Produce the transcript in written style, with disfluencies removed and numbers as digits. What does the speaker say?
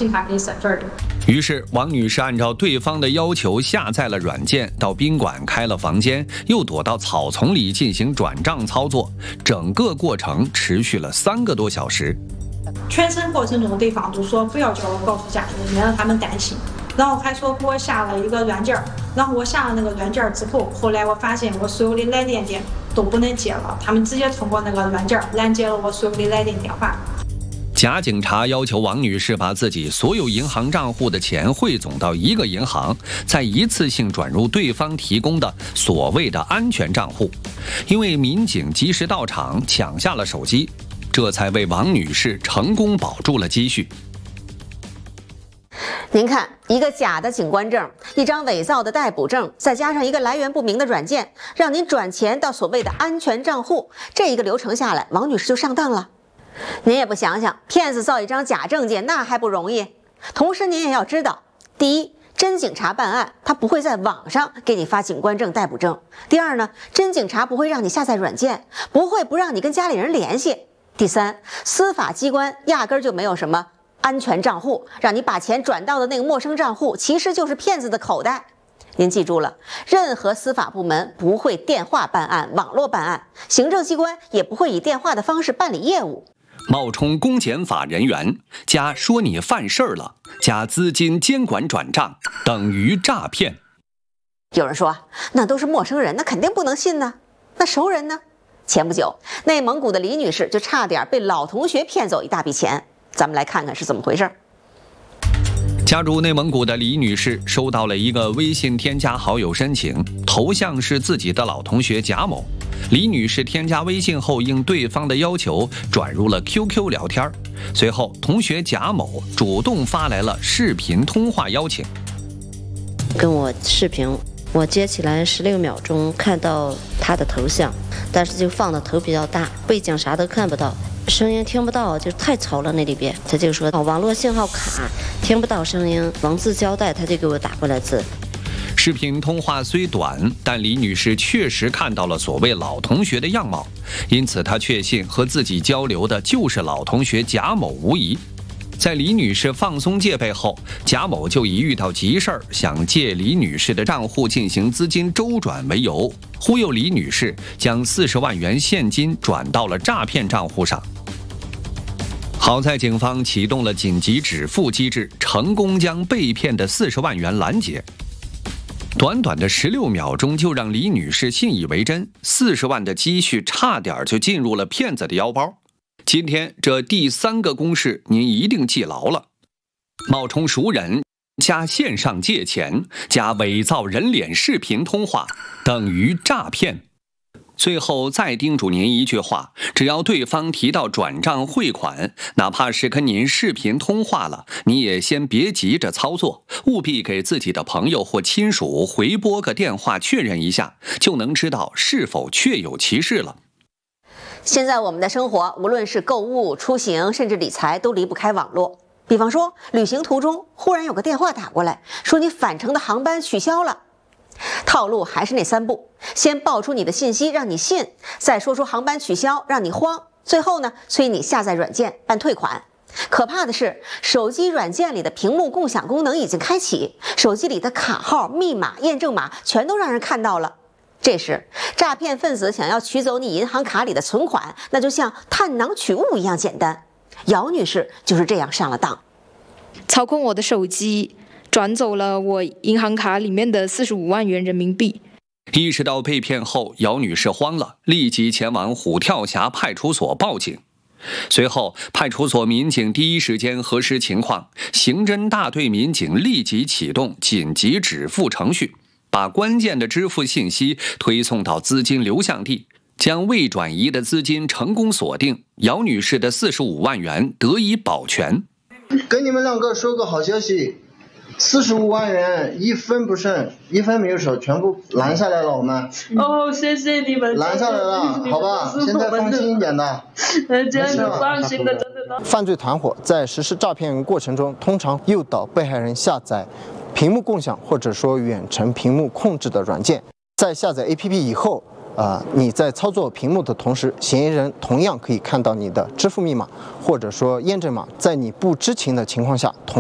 信他给身份的。 于是，王女士按照对方的要求下载了软件，到宾馆开了房间，又躲到草丛里进行转账操作。整个过程持续了3个多小时。 全程过程中，对方都说不要叫我告诉家人，免得他们担心。然后还说给我下了一个软件，然后我下了那个软件之后，后来我发现我所有的来电都不能接了，他们直接通过那个软件拦截了我所有的来电电话。 假警察要求王女士把自己所有银行账户的钱汇总到一个银行，再一次性转入对方提供的所谓的安全账户。因为民警及时到场抢下了手机，这才为王女士成功保住了积蓄。 您看，一个假的警官证，一张伪造的逮捕证，再加上一个来源不明的软件，让您转钱到所谓的安全账户，这一个流程下来，王女士就上当了。您也不想想，骗子造一张假证件那还不容易？同时您也要知道，第一，真警察办案他不会在网上给你发警官证、逮捕证；第二呢，真警察不会让你下载软件，不会不让你跟家里人联系；第三，司法机关压根儿就没有什么安全账户，让你把钱转到的那个陌生账户其实就是骗子的口袋。您记住了，任何司法部门不会电话办案、网络办案，行政机关也不会以电话的方式办理业务。 冒充公检法人员加说你犯事儿了加资金监管转账等于诈骗。 有人说那都是陌生人，那肯定不能信呢。那熟人呢？前不久，内蒙古的李女士就差点被老同学骗走一大笔钱。咱们来看看是怎么回事。 家住内蒙古的李女士收到了一个微信添加好友申请，头像是自己的老同学贾某。李女士添加微信后，应对方的要求转入了 QQ 聊天，随后同学贾某主动发来了视频通话邀请。 跟我视频，我接起来16秒钟，看到他的头像，但是就放的头比较大，背景啥都看不到，声音听不到，就太吵了那里边。他就说网络信号卡，听不到声音，文字交代他就给我打过来字。 视频通话虽短，但李女士确实看到了所谓老同学的样貌，因此她确信和自己交流的就是老同学贾某无疑。在李女士放松戒备后，贾某就以遇到急事儿想借李女士的账户进行资金周转为由，忽悠李女士将40万元现金转到了诈骗账户上。好在警方启动了紧急止付机制，成功将被骗的40万元拦截。短短的16秒钟就让李女士信以为真，40万的积蓄差点就进入了骗子的腰包。今天这第3个公式您一定记牢了：冒充熟人加线上借钱加伪造人脸视频通话等于诈骗。最后再叮嘱您一句话，只要对方提到转账汇款，哪怕是跟您视频通话了，你也先别急着操作，务必给自己的朋友或亲属回拨个电话确认一下，就能知道是否确有其事了。 现在我们的生活，无论是购物、出行，甚至理财，都离不开网络。比方说，旅行途中忽然有个电话打过来，说你返程的航班取消了。套路还是那3步：先爆出你的信息让你信，再说出航班取消让你慌，最后呢催你下载软件办退款。可怕的是，手机软件里的屏幕共享功能已经开启，手机里的卡号、密码、验证码全都让人看到了。这时，诈骗分子想要取走你银行卡里的存款，那就像探囊取物一样简单。姚女士就是这样上了当。 操控我的手机，转走了我银行卡里面的45万元人民币。 意识到被骗后，姚女士慌了，立即前往虎跳峡派出所报警。随后，派出所民警第一时间核实情况，刑侦大队民警立即启动紧急止付程序，把关键的支付信息推送到资金流向地，将未转移的资金成功锁定，姚女士的45万元得以保全。 跟你们2个说个好消息，45万元1分不剩，1分没有少，全部拦下来了。我们谢谢你们， 拦下来了，好吧，现在放心一点的， 真的放心的，真的。 犯罪团伙在实施诈骗过程中，通常诱导被害人下载屏幕共享或者说远程屏幕控制的软件。在下载 APP 以后，你在操作屏幕的同时，嫌疑人同样可以看到你的支付密码或者说验证码，在你不知情的情况下，